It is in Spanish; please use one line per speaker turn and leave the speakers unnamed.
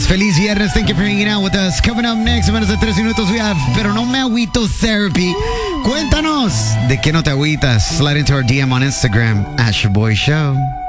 Yes, feliz viernes. Thank you for hanging out with us. Coming up next, en menos de 3 minutos, we have Pero No Me Agüito Therapy. Cuéntanos, ¿de qué no te agüitas? Slide into our DM on Instagram, @YourBoyShow.